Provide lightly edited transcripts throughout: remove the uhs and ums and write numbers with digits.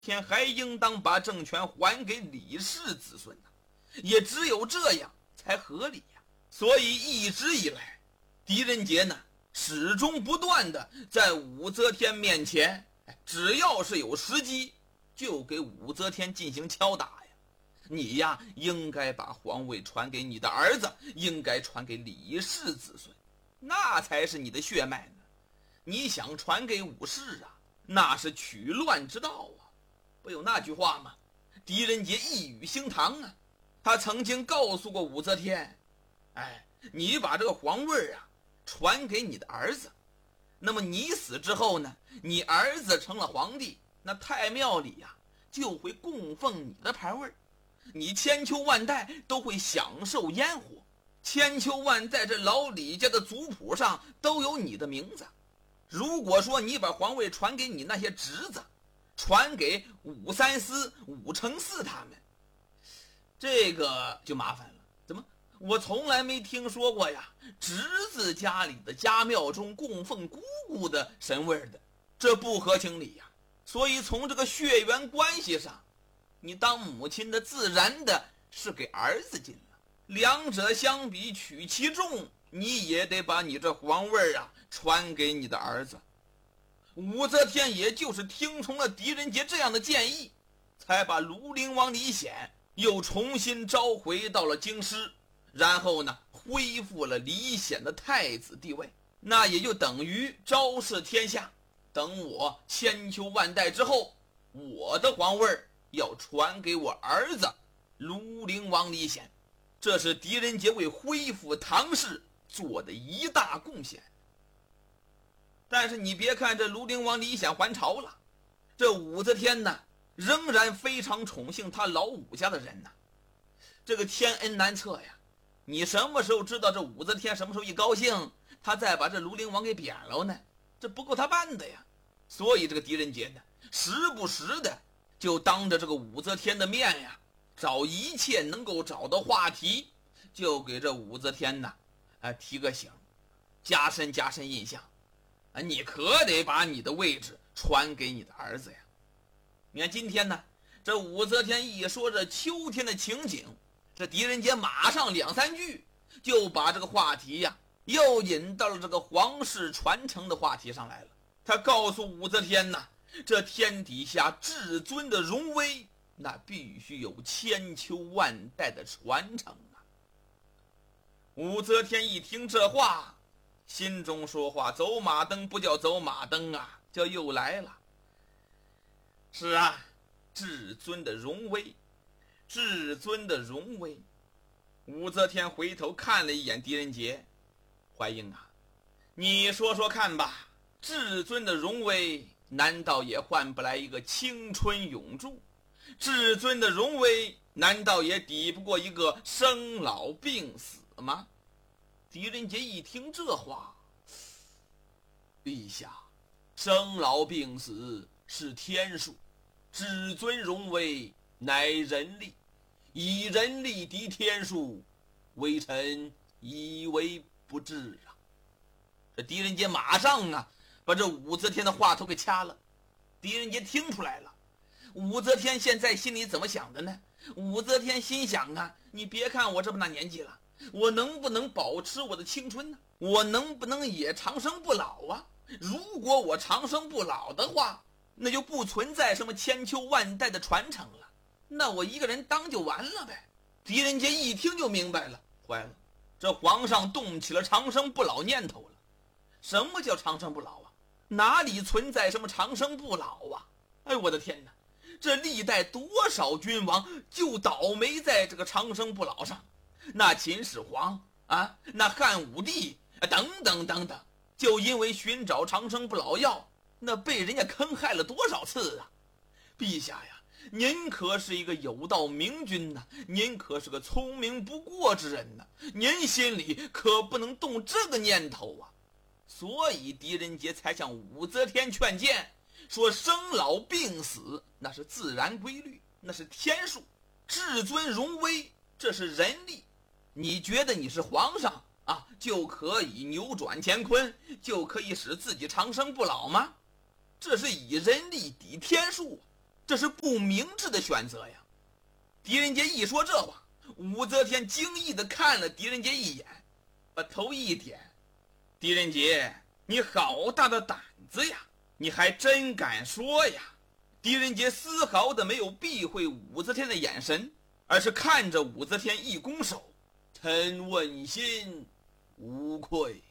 天还应当把政权还给李氏子孙呢，也只有这样才合理呀。所以一直以来，狄仁杰呢始终不断的在武则天面前，只要是有时机，就给武则天进行敲打呀。你呀，应该把皇位传给你的儿子，应该传给李氏子孙，那才是你的血脉呢。你想传给武氏啊，那是取乱之道啊。不有那句话吗？狄仁杰一语兴堂啊，他曾经告诉过武则天，你把这个皇位啊传给你的儿子，那么你死之后呢，你儿子成了皇帝，那太庙里呀就会供奉你的牌位，你千秋万代都会享受烟火，千秋万代这老李家的族谱上都有你的名字。如果说你把皇位传给你那些侄子，传给武三思、武承嗣他们，这个就麻烦了。怎么我从来没听说过呀，侄子家里的家庙中供奉姑姑的神位的，这不合情理呀。所以从这个血缘关系上，你当母亲的自然的是给儿子进了，两者相比取其重，你也得把你这皇位啊传给你的儿子。武则天也就是听从了狄仁杰这样的建议，才把庐陵王李显又重新召回到了京师，然后呢恢复了李显的太子地位，那也就等于昭示天下，等我千秋万代之后，我的皇位要传给我儿子庐陵王李显。这是狄仁杰为恢复唐氏做的一大贡献。但是你别看这庐陵王李显还朝了，这武则天呢仍然非常宠幸他老武家的人呢。这个天恩难测呀，你什么时候知道这武则天什么时候一高兴，他再把这庐陵王给贬了呢？这不够他办的呀。所以这个狄仁杰呢，时不时的就当着这个武则天的面呀，找一切能够找到话题，就给这武则天呢提个醒，加深印象。你可得把你的位置传给你的儿子呀。你看今天呢，这武则天一说这秋天的情景，这狄仁杰马上两三句就把这个话题呀又引到了这个皇室传承的话题上来了。他告诉武则天呐，这天底下至尊的荣威，那必须有千秋万代的传承啊。武则天一听这话，心中说话，走马灯不叫走马灯啊，叫又来了。是啊，至尊的荣威，至尊的荣威。武则天回头看了一眼狄仁杰，怀英啊，你说说看吧，至尊的荣威难道也换不来一个青春永驻？至尊的荣威难道也抵不过一个生老病死吗？狄仁杰一听这话，陛下，生老病死是天数，至尊荣威乃人力，以人力敌天数，微臣以为不智啊。这狄仁杰马上把这武则天的话头给掐了。狄仁杰听出来了，武则天现在心里怎么想的呢？武则天心想啊，你别看我这么大年纪了，我能不能保持我的青春呢？我能不能也长生不老啊？如果我长生不老的话，那就不存在什么千秋万代的传承了，那我一个人当就完了呗。狄仁杰一听就明白了，坏了，这皇上动起了长生不老念头了。什么叫长生不老啊？哪里存在什么长生不老啊？哎，我的天哪，这历代多少君王就倒霉在这个长生不老上。那秦始皇啊，那汉武帝等等等等，就因为寻找长生不老药，那被人家坑害了多少次啊！陛下呀，您可是一个有道明君呐，您可是个聪明不过之人呐，您心里可不能动这个念头啊！所以狄仁杰才向武则天劝谏，说生老病死那是自然规律，那是天数，至尊荣威这是人力。你觉得你是皇上啊，就可以扭转乾坤，就可以使自己长生不老吗？这是以人力抵天数。 这是不明智的选择呀。狄仁杰一说这话，武则天惊异地看了狄仁杰一眼，把头一点：“狄仁杰，你好大的胆子呀！你还真敢说呀！”狄仁杰丝毫的没有避讳武则天的眼神，而是看着武则天一拱手：“臣问心无愧。”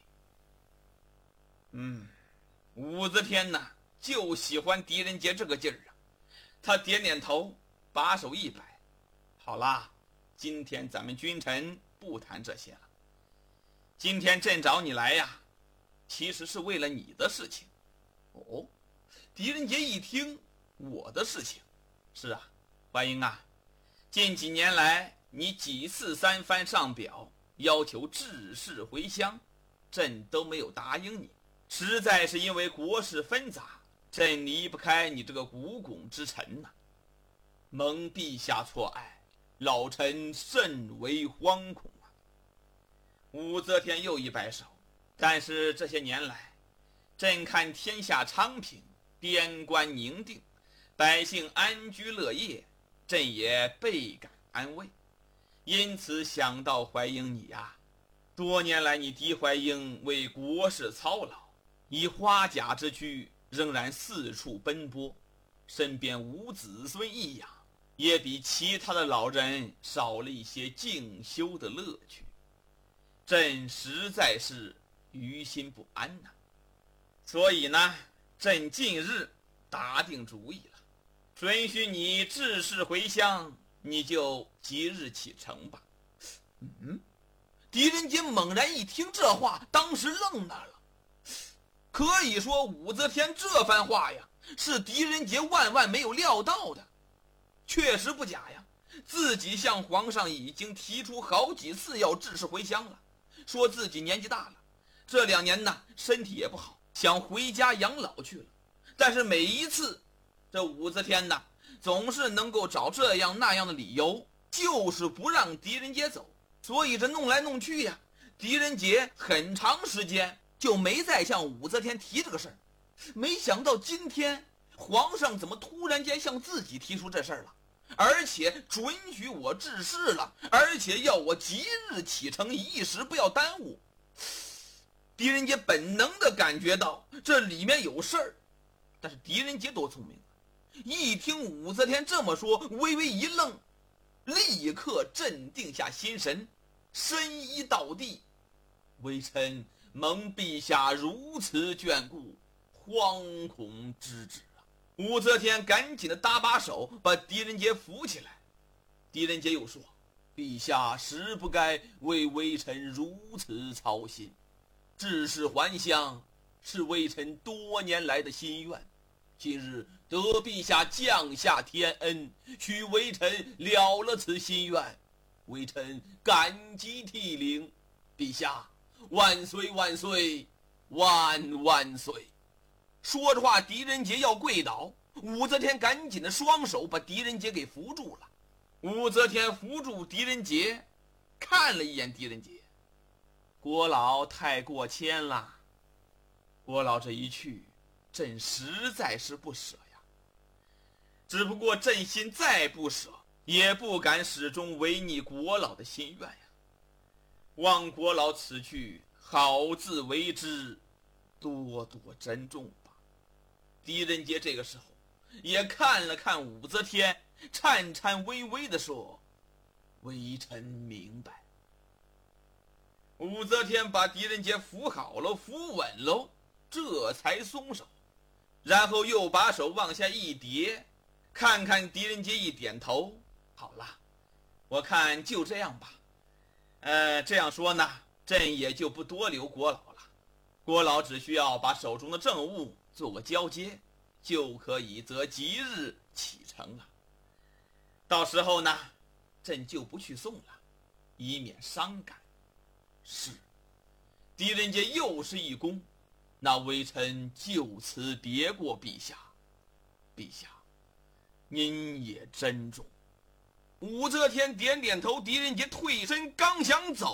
武则天呢，就喜欢狄仁杰这个劲儿啊。她点点头，把手一摆：“好啦，今天咱们君臣不谈这些了。今天朕找你来呀，其实是为了你的事情。”哦，狄仁杰一听，我的事情。是啊，淮英啊，近几年来你几次三番上表要求致仕回乡，朕都没有答应你，实在是因为国事纷杂，朕离不开你这个古拱之臣呐。蒙陛下错爱，老臣甚为惶恐啊。武则天又一摆手：“但是这些年来，朕看天下昌平，边关宁定，百姓安居乐业，朕也倍感安慰。因此想到淮英你呀，多年来你狄淮英为国事操劳，以花甲之躯仍然四处奔波，身边无子孙一养，也比其他的老人少了一些静修的乐趣。朕实在是于心不安呐。所以呢，朕近日打定主意了，准许你致仕回乡，你就即日启程吧。”狄仁杰猛然一听这话，当时愣那了。可以说武则天这番话呀，是狄仁杰万万没有料到的。确实不假呀，自己向皇上已经提出好几次要致仕回乡了，说自己年纪大了，这2年呢身体也不好，想回家养老去了。但是每一次这武则天呢，总是能够找这样那样的理由，就是不让狄仁杰走。所以这弄来弄去呀，狄仁杰很长时间就没再向武则天提这个事儿。没想到今天皇上怎么突然间向自己提出这事儿了，而且准许我致仕了，而且要我即日启程，一时不要耽误。狄仁杰本能地感觉到这里面有事儿，但是狄仁杰多聪明啊，一听武则天这么说，微微一愣，立刻镇定下心神，深衣倒地：“微臣蒙陛下如此眷顾，惶恐之至啊！”武则天赶紧的搭把手，把狄仁杰扶起来。狄仁杰又说：“陛下实不该为微臣如此操心，致仕还乡是微臣多年来的心愿，今日得陛下降下天恩，许微臣了了此心愿，微臣感激涕零。陛下万岁万岁万万岁！”说着话，狄仁杰要跪倒，武则天赶紧的双手把狄仁杰给扶住了。武则天扶住狄仁杰，看了一眼狄仁杰：“国老太过谦了，国老这一去，朕实在是不舍呀。只不过朕心再不舍，也不敢始终违逆国老的心愿呀。望国老此去，好自为之，多多珍重吧。”狄仁杰这个时候也看了看武则天，颤颤巍巍地说：“微臣明白。”武则天把狄仁杰扶好了，扶稳喽，这才松手，然后又把手往下一叠，看看狄仁杰一点头：“好了，我看就这样吧。这样说呢，朕也就不多留国老了。国老只需要把手中的政务做个交接，就可以择吉日启程了。到时候呢，朕就不去送了，以免伤感。”是。狄仁杰又是一躬：“那微臣就此别过陛下。陛下，您也珍重。”武则天点点头，狄仁杰退身刚想走，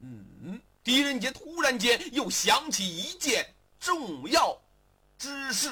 狄仁杰突然间又想起一件重要之事。